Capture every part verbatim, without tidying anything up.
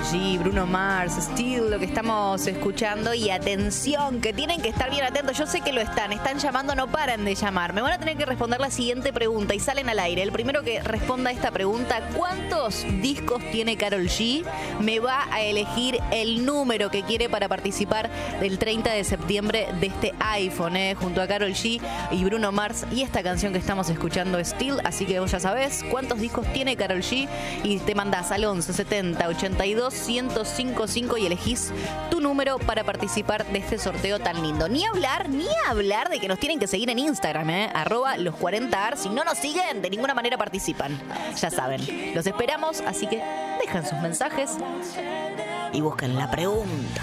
G, Bruno Mars, Still, lo que estamos escuchando. Y atención, que tienen que estar bien atentos. Yo sé que lo están, están llamando, no paran de llamar. Me van a tener que responder la siguiente pregunta y salen al aire. El primero que responda a esta pregunta, ¿cuántos discos tiene Karol G? Me va a elegir el número que quiere para participar del treinta de septiembre de este iPhone, eh, junto a Karol G y Bruno Mars. Y esta canción que estamos escuchando es Still, así que vos ya sabés cuántos discos tiene Karol G y te mandás al once setenta ochenta y dos ciento cincuenta y cinco y elegís tu número para participar de este sorteo tan lindo. Ni hablar, ni hablar de que nos tienen que seguir en Instagram, eh, arroba los cuarenta ar. Si no nos siguen, de ninguna manera participan. Ya saben, los esperamos, así que dejen sus mensajes y busquen la pregunta.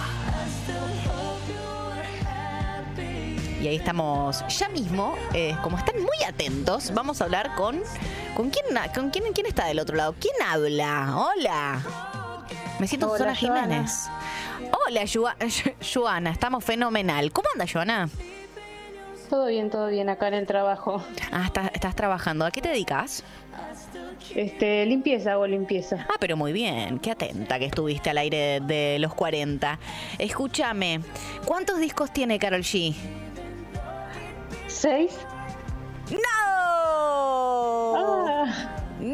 Y ahí estamos ya mismo, eh, como están muy atentos, vamos a hablar con... ¿Con quién, con quién, quién está del otro lado? ¿Quién habla? Hola. Me siento Susana Jiménez. Hola, Joana. Estamos fenomenal. ¿Cómo anda, Joana? Todo bien, todo bien, acá en el trabajo. Ah, estás, estás trabajando. ¿A qué te dedicas? Este, limpieza, hago limpieza. Ah, pero muy bien. Qué atenta que estuviste al aire de, de los cuarenta. Escúchame, ¿cuántos discos tiene Karol G? ¿Seis? ¡No! Ah.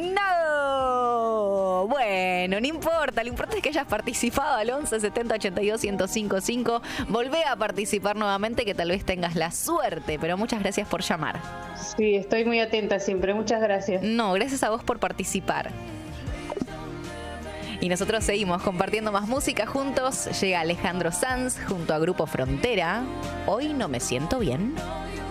¡No! Bueno, no importa. Lo importante es que hayas participado al once setenta ochenta y dos ciento cincuenta y cinco. Volvé a participar nuevamente, que tal vez tengas la suerte. Pero muchas gracias por llamar. Sí, estoy muy atenta siempre. Muchas gracias. No, gracias a vos por participar. Y nosotros seguimos compartiendo más música juntos. Llega Alejandro Sanz junto a Grupo Frontera. Hoy no me siento bien.